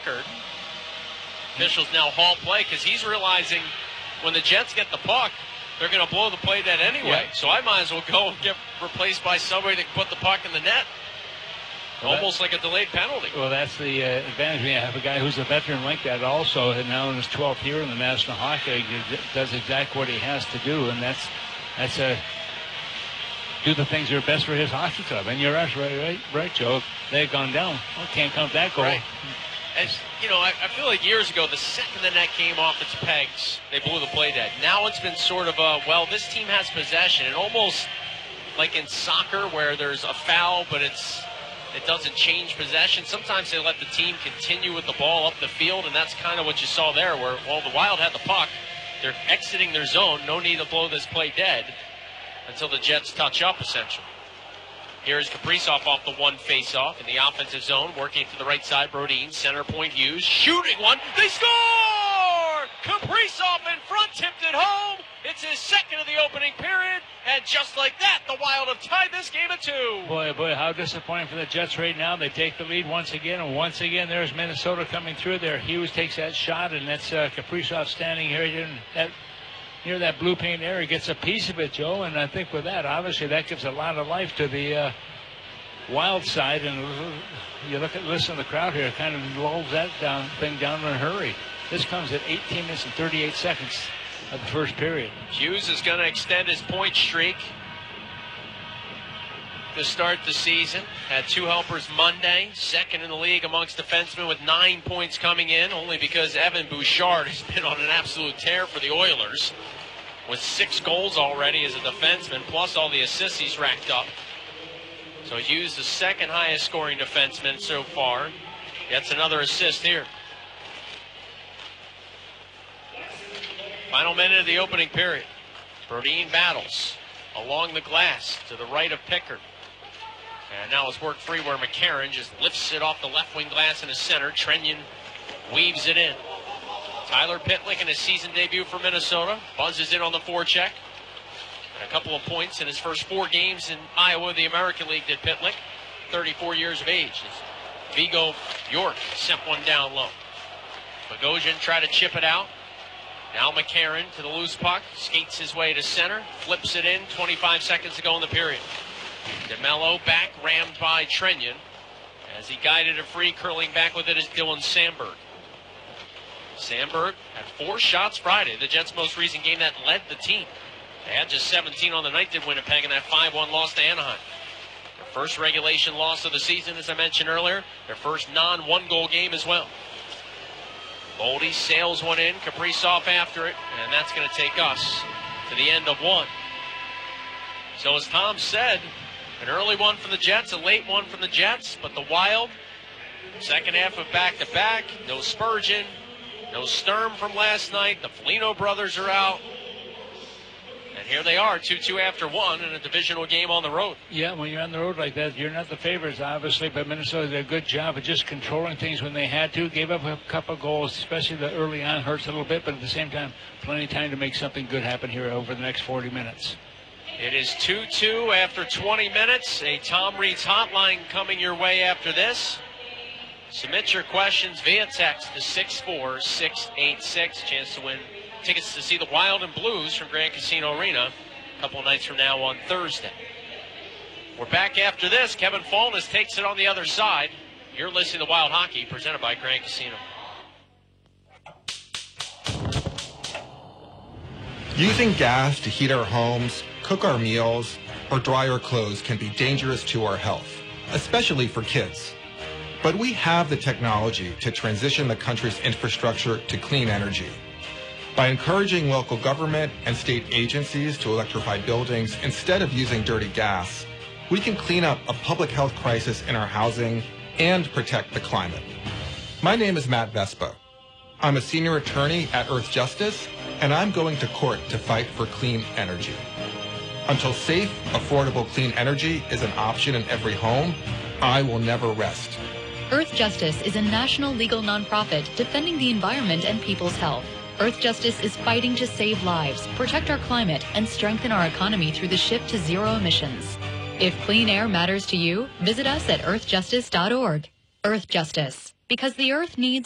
Pickard. Officials now halt play because he's realizing when the Jets get the puck, they're going to blow the play dead anyway. Yeah. So I might as well go and get replaced by somebody that can put the puck in the net. Almost like a delayed penalty. Well, that's the advantage when you have a guy who's a veteran like that also, and now in his 12th year in the National Hockey League, he does exactly what he has to do, and that's do the things that are best for his hockey club. And you're right, Joe. They've gone down. Well, can't count that goal. Right. As, I feel like years ago, the second the net came off its pegs, they blew the play dead. Now it's been sort of this team has possession, and almost like in soccer where there's a foul, but it doesn't change possession. Sometimes they let the team continue with the ball up the field, and that's kind of what you saw there where, the Wild had the puck. They're exiting their zone. No need to blow this play dead until the Jets touch up, essentially. Here's Kaprizov off the one face-off in the offensive zone, working to the right side. Brodin, center point Hughes, shooting one. They score! Kaprizov in front, tipped it home. It's his second of the opening period, and just like that, the Wild have tied this game at 2. Boy, how disappointing for the Jets right now. They take the lead once again, and once again, there's Minnesota coming through there. Hughes takes that shot, and that's Kaprizov standing here near that blue paint area. Gets a piece of it, Joe, and I think with that, obviously, that gives a lot of life to the Wild side, and you listen to the crowd here, it kind of lulls that thing down in a hurry. This comes at 18 minutes and 38 seconds of the first period. Hughes is going to extend his point streak to start the season. Had 2 helpers Monday, second in the league amongst defensemen with 9 points coming in, only because Evan Bouchard has been on an absolute tear for the Oilers with 6 goals already as a defenseman, plus all the assists he's racked up. So Hughes, the second highest scoring defenseman so far, gets another assist here. Final minute of the opening period. Brodin battles along the glass to the right of Pickard. And now it's worked free where McCarron just lifts it off the left wing glass in the center. Trenyon weaves it in. Tyler Pitlick in his season debut for Minnesota. Buzzes in on the forecheck. And a couple of points in his first 4 games in Iowa, the American League, did Pitlick. 34 years of age. As Vigo York sent one down low. Bogosian tried to chip it out. Now McCarron to the loose puck. Skates his way to center. Flips it in. 25 seconds to go in the period. DeMello back, rammed by Trenyon. As he guided it free, curling back with it is Dylan Sandberg. Sandberg had 4 shots Friday, the Jets' most recent game that led the team. They had just 17 on the night, did Winnipeg, in that 5-1 loss to Anaheim. Their first regulation loss of the season, as I mentioned earlier. Their first non-1-goal game as well. Boldy sails one in, Kaprizov after it, and that's going to take us to the end of 1. So as Tom said, an early one from the Jets, a late one from the Jets, but the Wild, second half of back-to-back, no Spurgeon, no Sturm from last night, the Foligno brothers are out, and here they are, 2-2 after 1 in a divisional game on the road. Yeah, when you're on the road like that, you're not the favorites, obviously, but Minnesota did a good job of just controlling things when they had to. Gave up a couple of goals, especially the early on hurts a little bit, but at the same time, plenty of time to make something good happen here over the next 40 minutes. It is 2-2 after 20 minutes. A Tom Reed's hotline coming your way after this. Submit your questions via text to 64686. Chance to win tickets to see the Wild and Blues from Grand Casino Arena a couple of nights from now on Thursday. We're back after this. Kevin Falness takes it on the other side. You're listening to Wild Hockey, presented by Grand Casino. Using gas to heat our homes, cook our meals, or dry our clothes can be dangerous to our health, especially for kids. But we have the technology to transition the country's infrastructure to clean energy. By encouraging local government and state agencies to electrify buildings instead of using dirty gas, we can clean up a public health crisis in our housing and protect the climate. My name is Matt Vespa. I'm a senior attorney at Earth Justice, and I'm going to court to fight for clean energy. Until safe, affordable clean energy is an option in every home, I will never rest. Earth Justice is a national legal nonprofit defending the environment and people's health. Earth Justice is fighting to save lives, protect our climate, and strengthen our economy through the shift to zero emissions. If clean air matters to you, visit us at earthjustice.org. Earth Justice, because the Earth needs